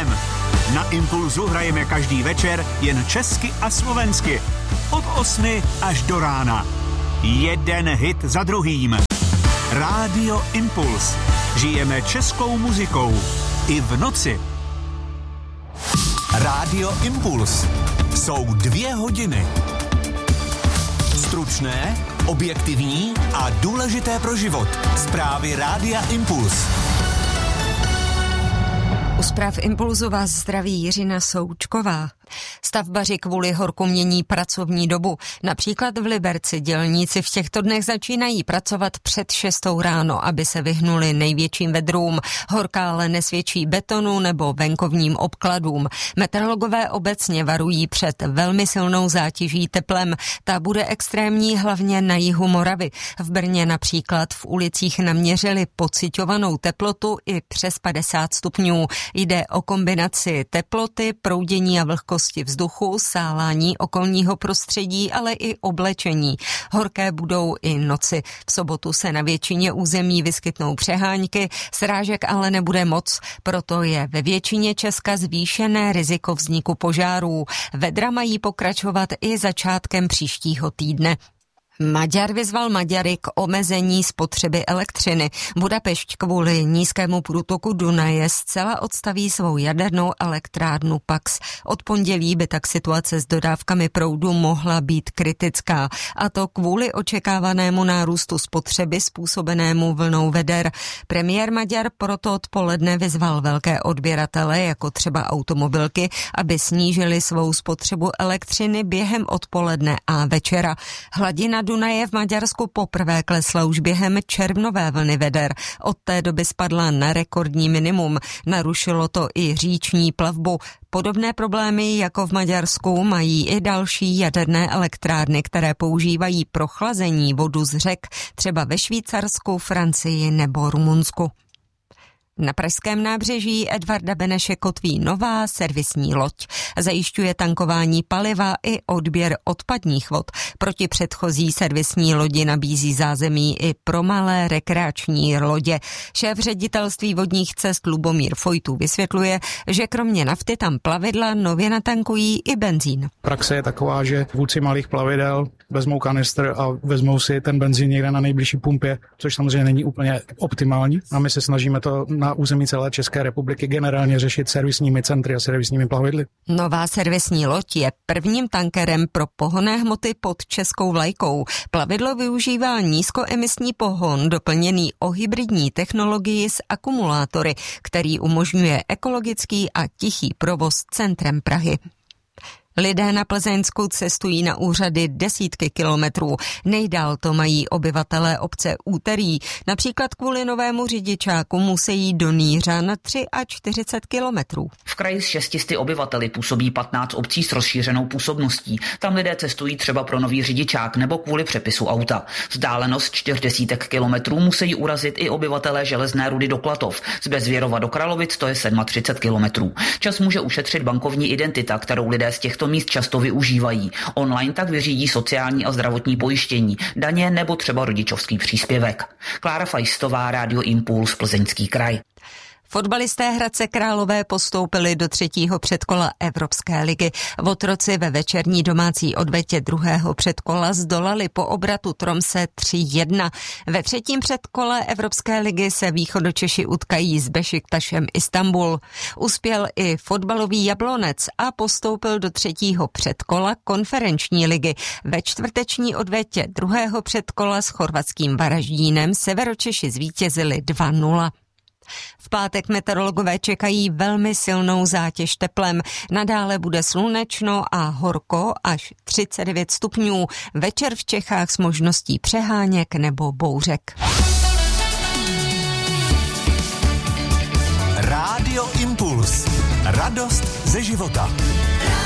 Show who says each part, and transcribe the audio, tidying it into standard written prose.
Speaker 1: FM. Na Impulzu hrajeme každý večer jen česky a slovensky. Od 8 až do rána. Jeden hit za druhým. Rádio Impuls. Žijeme českou muzikou. I v noci. Rádio Impuls. Jsou 2 hodiny. Stručné, objektivní a důležité pro život. Zprávy Rádia Impuls.
Speaker 2: U zpráv Impulzu vás zdraví Jiřina Součková. Stavbaři kvůli horku mění pracovní dobu. Například v Liberci dělníci v těchto dnech začínají pracovat před 6 ráno, aby se vyhnuli největším vedrům. Horka ale nesvědčí betonu nebo venkovním obkladům. Meteorologové obecně varují před velmi silnou zátěží teplem. Ta bude extrémní hlavně na jihu Moravy. V Brně například v ulicích naměřili pociťovanou teplotu i přes 50 stupňů. Jde o kombinaci teploty, proudění a vlhkosti vzduchu, sálání okolního prostředí, ale i oblečení. Horké budou i noci. V sobotu se na většině území vyskytnou přehánky, srážek ale nebude moc, proto je ve většině Česka zvýšené riziko vzniku požárů. Vedra mají pokračovat i začátkem příštího týdne. Maďar vyzval Maďary k omezení spotřeby elektřiny. Budapešť kvůli nízkému průtoku Dunaje zcela odstaví svou jadernou elektrárnu Pax. Od pondělí by tak situace s dodávkami proudu mohla být kritická, a to kvůli očekávanému nárůstu spotřeby způsobenému vlnou veder. Premiér Maďar proto odpoledne vyzval velké odběratele, jako třeba automobilky, aby snížili svou spotřebu elektřiny během odpoledne a večera. Hladina Dunaje v Maďarsku poprvé klesla už během červnové vlny veder. Od té doby spadla na rekordní minimum. Narušilo to i říční plavbu. Podobné problémy jako v Maďarsku mají i další jaderné elektrárny, které používají pro chlazení vodu z řek, třeba ve Švýcarsku, Francii nebo Rumunsku. Na pražském nábřeží Edvarda Beneše kotví nová servisní loď. Zajišťuje tankování paliva i odběr odpadních vod. Proti předchozí servisní lodi nabízí zázemí i pro malé rekreační lodě. Šéf ředitelství vodních cest Lubomír Fojtů vysvětluje, že kromě nafty tam plavidla nově natankují i benzín.
Speaker 3: Praxe je taková, že vůdci malých plavidel vezmou kanistr a vezmou si ten benzín někde na nejbližší pumpě, což samozřejmě není úplně optimální. A my se snažíme to na území celé České republiky generálně řešit servisními centry a servisními plavidly.
Speaker 2: Nová servisní loď je prvním tankerem pro pohonné hmoty pod českou vlajkou. Plavidlo využívá nízkoemisní pohon doplněný o hybridní technologii s akumulátory, který umožňuje ekologický a tichý provoz centrem Prahy. Lidé na Plzeňsku cestují na úřady desítky kilometrů. Nejdál to mají obyvatelé obce Úterý. Například kvůli novému řidičáku musí do Nýřan 43 kilometrů.
Speaker 4: V kraji s 600 obyvateli působí 15 obcí s rozšířenou působností. Tam lidé cestují třeba pro nový řidičák nebo kvůli přepisu auta. Vzdálenost 40 kilometrů musí urazit i obyvatelé Železné Rudy do Klatov. Z Bezvěrova do Kralovic to je 37 kilometrů. Čas může ušetřit bankovní identita, kterou lidé z těchto míst často využívají. Online tak vyřídí sociální a zdravotní pojištění, daně nebo třeba rodičovský příspěvek. Klára Fajstová, Rádio Impuls, Plzeňský kraj.
Speaker 2: Fotbalisté Hradce Králové postoupili do 3. předkola Evropské ligy. Otroci ve večerní domácí odvetě 2. předkola zdolali po obratu Tromse 3-1. Ve 3. předkole Evropské ligy se Východočeši utkají s Bešiktašem Istanbul. Uspěl i fotbalový Jablonec a postoupil do 3. předkola konferenční ligy. Ve čtvrteční odvetě 2. předkola s chorvatským Varaždínem Severočeši zvítězili 2-0. V pátek meteorologové čekají velmi silnou zátěž teplem. Nadále bude slunečno a horko až 39 stupňů. Večer v Čechách s možností přeháněk nebo bouřek.
Speaker 1: Rádio Impuls. Radost ze života.